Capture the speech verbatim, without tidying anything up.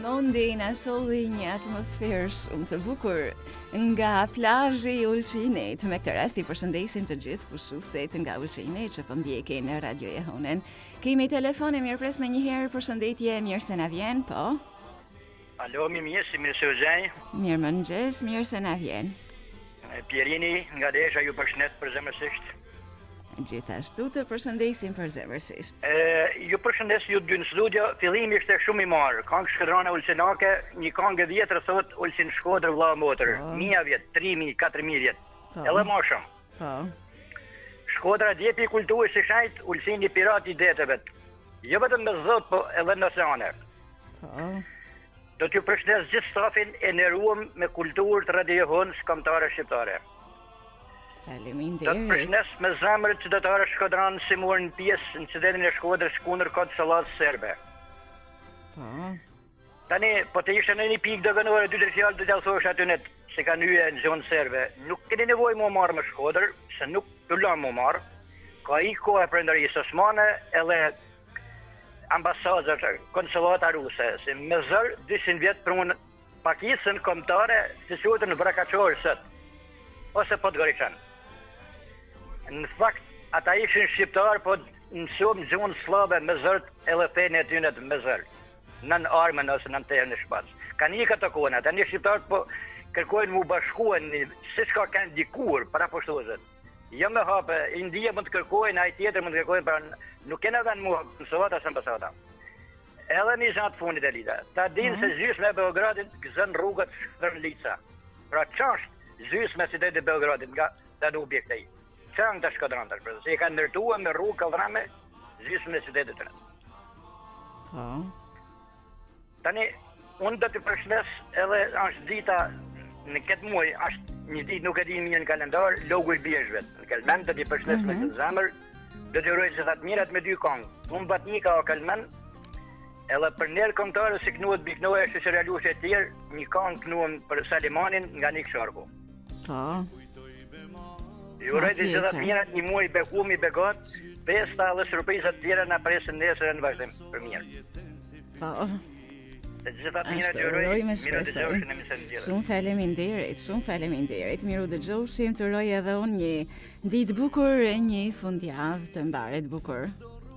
Mondi na solli një atmosferë shumë të bukur nga plazhi i Ulçinit. Me këtë rast i përshëndesim të gjithë pushuesit nga Ulçini që po ndjekin në Radio Jehonen. Kemi telefon e mirëpres me një herë, përshëndetje, mirë se na vjen, po. Alo, mi mirë, si mirë se u gjej. Mirë mëngjes, mirë se na vjen. Pierini nga Desha ju përshëndet përzemërsisht. Gjithashtu të përshëndesim përzemërsisht. Ë, ju përshëndes ju dy në studio. Fillimi ishte shumë i marrë. Këngë shkëdrana ulçinake, një këngë vjetër thot Ulçin Shkodër vlla motër. Mia vjet, tri mijë, katër mijë vjet. Edhe më shumë. Po. Shkodra djepi kulturë si shajt, Ulçini pirati i deteve. Jo vetëm me zot, po edhe në oceane. Po. Do t'ju përshëndes gjithë stafin e nderuar me kulturë të Radio Jehones kombëtare shqiptare. Faleminderit. Do të përshëndes me zemër qytetarë shkodranë si morën pjesë në incidentin e Shkodrës kundër kod sallatës serbe. Po. Tani, po të ishte në një pikë dëgënore, dy tre fjalë do t'ja thosh aty net se kanë hyrë në zonë serbe. Nuk keni nevojë më marrë me Shkodër, se nuk të lëmë më marrë. Ka i kohë për ndërhisë Osmane edhe ambasadër, konsulata ruse, se me zër dyqind vjet për unë pakicën kombëtare të quhet në Vrakaçor sot. Ose po të Goriçan. Në fakt, ata ishin shqiptar, po në shumë gjunë slabe me zërt edhe fejnë e tynet me zërt. Nën armën ose nën terën e shpatës. Kanë një këtë kone, ata një shqiptar po kërkojnë mu bashkuen, si shka kanë dikur para poshtuzet. Jo me hape, India mund të kërkojnë, ai tjetër mund të kërkojnë, pra nuk kena dhe në mu në sovata së në pasata. Edhe një zanë të fundit e lida. Ta dinë se gjysme e Beogradit gëzën rrugët Shkëndërlica. Pra qashtë gjysme si dhe Beogradit nga të në objekte i. Çang të shkodran tash, se e kanë ndërtuar me rrugë kalldrame gjysmën e qytetit të. Po. Tani unë do të përshëndes edhe është dita në këtë muaj, është një ditë nuk e di mirë në kalendar, logu i bjeshve. Në Kelmen do të përshëndes mm -hmm. me të zemër, do të uroj se të mirat me dy këngë. Unë Batnika o Kelmen, edhe për njerë këngëtarë si kënuhet Biknoja, shoqëralushe e tjerë, një këngë kënuhem për Salimanin nga Nik Sharku. Po. Ju uroj të gjitha të mirat, një muaj bekum i begat, festa dhe surprizat tjera na presin nesër në vazhdim për mirë. Po. Të gjitha të mirat ju uroj, mirë dëgjofshin në emision tjetër. Shumë faleminderit, shumë faleminderit. Mirë dëgjofshim, të uroj edhe unë një ditë bukur e një fundjavë të mbaret bukur.